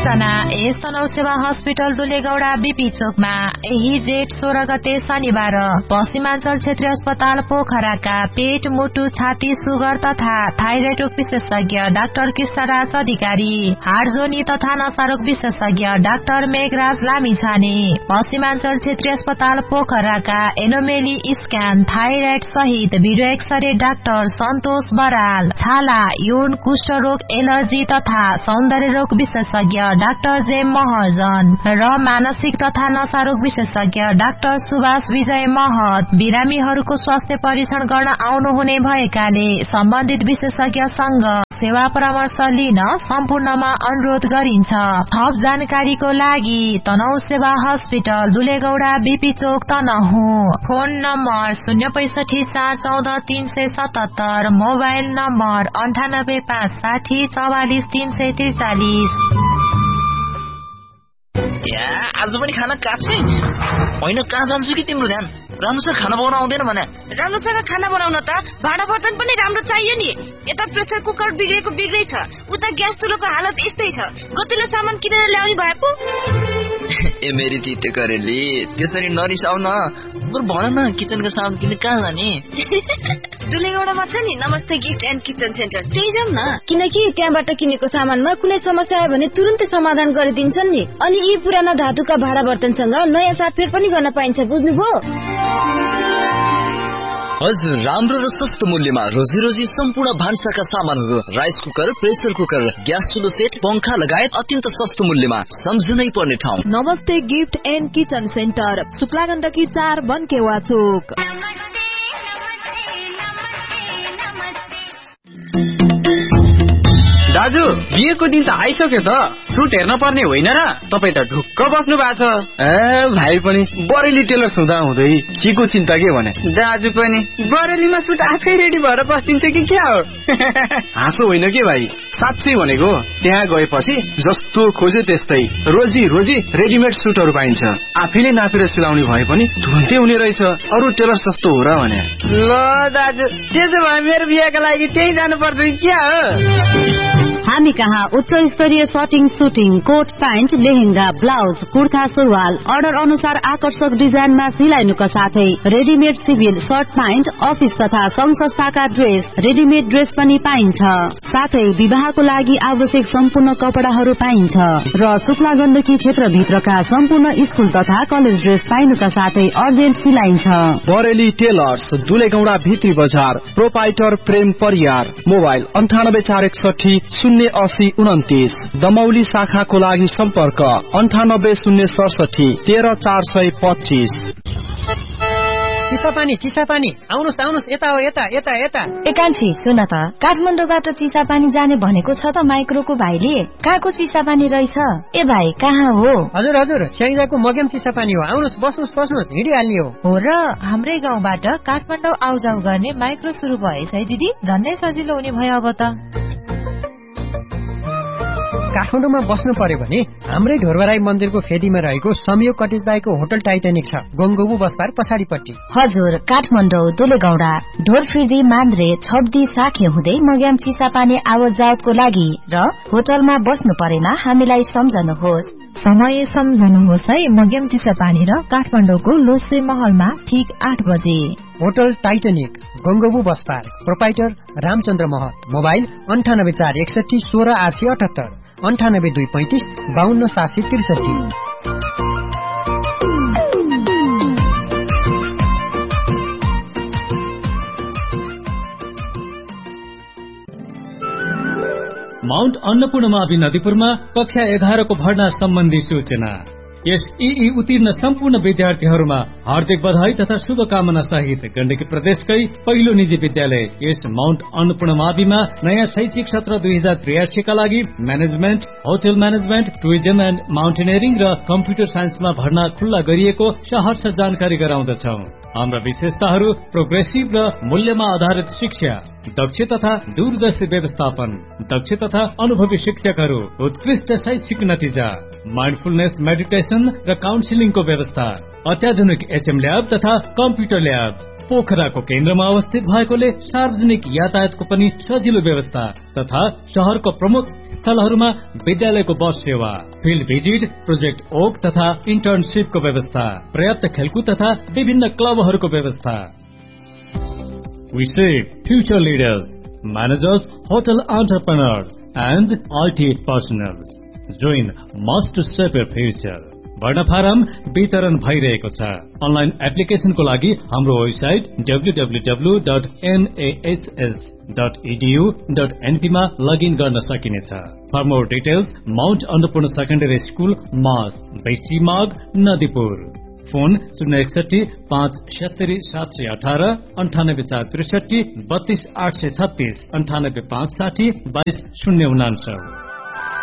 सूचना यस तनहु सेवा hospital दुलेगौडा BP चोकमा यही जेठ 16 गते शनिबार पश्चिमाञ्चल क्षेत्रीय अस्पताल पोखराका पेट मुटु छाती सुगर तथा थाइरोइड रोग विशेषज्ञ डाक्टर कृष्णराज अधिकारी, हाडजोनी तथा नसारोग विशेषज्ञ डाक्टर मेघराज लामिछाने, पश्चिमाञ्चल क्षेत्रीय अस्पताल पोखराका एनोमेली स्क्यान थाइरोइड सहित भिडियो एक्सरे डाक्टर सन्तोष बराल, छाला यौन कुष्ठ रोग एलर्जी तथा सौन्दर्य रोग विशेषज्ञ डाक्टर जेम महर्जन र मानसिक तथा नशारोग विशेषज्ञ डाक्टर सुभाष विजय महत बिरामीहरूको स्वास्थ्य परीक्षण गर्न आउनुहुने भएकाले सम्बन्धित विशेषज्ञसँग सेवा परामर्श लिन सम्पूर्णमा अनुरोध गरिन्छ। थप जानकारीको लागि तनहु सेवा हस्पिटल दुलेगौडा बीपी चोक Tanahun, phone number 065414377, mobile number 9856044343। आज पनि खाना काट्छै होइन, कहाँ जान्छु कि तिम्रो ध्यान राम्रोसँग खाना बनाउन आउँदैन भने? राम्रोसँग खाना बनाउन त भाँडा बर्तन पनि राम्रो चाहियो नि। यता प्रेसर कुकर बिग्रेको बिग्रै छ, उता ग्यास चुलोको हालत यस्तै छ। गतिलो सामान किनेर ल्याउने भए पो। ए मेरी तिते करेली, त्यसरी नरिसाउ न। बरु भन न, किचनको सामान किन्ने कहाँ जाने? दुलेगौडामा छ नि नमस्ते गिफ्ट एन्ड किचन सेन्टर, त्यही जाउँ न। किनकि त्यहाँबाट किनेको सामानमा कुनै समस्या आयो भने तुरुन्तै समाधान गरिदिन्छन् नि। अनि यी पुराना धातुका भाँडा बर्तनसँग नयाँ साटफेर पनि गर्न पाइन्छ, बुझ्नुभयो? हजुर, राम्रो र सस्तो मूल्यमा रोजी रोजी सम्पूर्ण भान्साका सामानहरू, rice cooker, pressure cooker, gas चुलो set, पंखा लगायत अत्यन्त सस्तो मूल्यमा सम्झनै पर्ने ठाउँ नमस्ते gift and kitchen centre, Shukla Gandaki 4 बनकेवा चोक। दाजु, बिहेको दिन त आइसक्यो त, सुट हेर्न पर्ने होइन र? तपाईँ त ढुक्क बस्नु भएको छ। भाइ पनि बरेली टेलर्स हुँदा हुँदै के को चिन्ता के भने? दाजु पनि बरेलीमा सुट आफै रेडी भएर बस्दिन्छ कि क्या हो? हाँसो होइन के भाइ, साँच्चै भनेको। त्यहाँ गएपछि जस्तो खोज्यो त्यस्तै रोजी रोजी रेडिमेड सुटहरू पाइन्छ। आफैले नापेर सिलाउने भए पनि धुन्ते हुने रहेछ, अरू टेलर सस्तो हो र भने। ल दाजु, त्यसो भए मेरो बिहेको लागि त्यही जानु पर्छ कि क्या हो? हामी कहाँ उच्च स्तरीय सटिङ, shooting, coat pant, lehenga, blouse, kurta, सुरुवाल अर्डर अनुसार आकर्षक डिजाइनमा सिलाइनुका साथै readymade civil short pant, office तथा संघ संस्थाका ड्रेस, रेडिमेड ड्रेस पनि पाइन्छ। साथै विवाहको लागि आवश्यक सम्पूर्ण कपडाहरू पाइन्छ र शुक्ला गण्डकी क्षेत्रभित्रका सम्पूर्ण स्कुल तथा कलेज ड्रेस पाइनुका साथै अर्जेन्ट सिलाइन्छ। बरेली टेलर्स, दुलेगौडा भित्री बजार, प्रोपाइटर प्रेम परियार, मोबाइल 98408029, दमौली शाखाको लागि सम्पर्क 980067 13425। चिसापानी आउनुहोस् आउनुहोस्, यता हो, यता यता यता। एकान्छी सुन त, काठमाडौँबाट चिसापानी जाने भनेको छ त माइक्रोको भाइले। कहाँको चिसापानी रहेछ? ए भाइ कहाँ हो? हजुर हजुर, स्याङ्जाको मगेम चिसापानी हो। आउनुहोस्, बस्नुहोस्, हिँडिहाल्ने हो। र हाम्रै गाउँबाट काठमाडौँ आउजाउ गर्ने माइक्रो सुरु भएछ है दिदी, झन्नै सजिलो हुने भयो अब त। काठमाडौँमा बस्नु पर्यो भने हाम्रै ढोरबराई मन्दिरको फेदीमा रहेको संयोग कटेज बाईको होटल टाइटानिक छ, गंगोबु बसपार पछाडिपट्टि। हजुर, काठमाडौँ दुलेगौडा ढोरफिर्दी मान्द्रे छब्दी साखे हुँदै मग्याम चिसापानी आवत जावतको लागि र होटलमा बस्नु परेमा हामीलाई सम्झनुहोस्। समय सम्झनुहोस् है, मग्याम चिसापानी र काठमाडौँको लोसे महलमा ठीक 8 बजे। होटल टाइटानिक, गंगोबु बसपार, प्रोपाइटर रामचन्द्र महत, मोबाइल 984161 16878, 982535 52763। माउन्ट अन्नपूर्णमावि नदीपुरमा कक्षा 11 को भर्ना सम्बन्धी सूचना। यस ईई उत्तीर्ण सम्पूर्ण विद्यार्थीहरूमा हार्दिक बधाई तथा शुभकामना सहित गण्डकी प्रदेशकै पहिलो निजी विद्यालय यस माउन्ट अन्नपूर्णमाविमा नयाँ शैक्षिक सत्र 2083 का लागि management, hotel management, tourism and mountaineering र कम्प्युटर साइन्समा भर्ना खुल्ला गरिएको सहर्ष जानकारी गराउँदछौ। हाम्रा विशेषताहरू प्रोग्रेसिभ र मूल्यमा आधारित शिक्षा, दक्ष तथा दूरदर्शी व्यवस्थापन, दक्ष तथा अनुभवी शिक्षकहरू, उत्कृष्ट शैक्षिक नतिजा, माइन्डफुलनेस मेडिटेसन एजुकेशन र काउन्सिलिङको व्यवस्था, अत्याधुनिक एचएम ल्याब तथा कम्प्युटर ल्याब। पोखराको केन्द्रमा अवस्थित भएकोले सार्वजनिक यातायातको पनि सजिलो व्यवस्था तथा शहरको प्रमुख स्थलहरूमा विद्यालयको बस सेवा, फिल्ड भिजिट, प्रोजेक्ट ओक तथा इन्टर्नशिपको व्यवस्था, पर्याप्त खेलकुद तथा विभिन्न क्लबहरूको व्यवस्था। We shape future leaders, managers, hotel entrepreneurs and IT personnel. Join us to shape your future. भर्ना फारम वितरण भइरहेको छ। अनलाइन एप्लिकेशनको लागि हाम्रो वेबसाइट www.nass.edu.np मा लगइन गर्न सकिनेछ। For more details Mount Annapurna secondary school मास, बेसी माग, नदीपुर। फोन 061-570-718, 98-463, 32-836, 98-560, 22-099।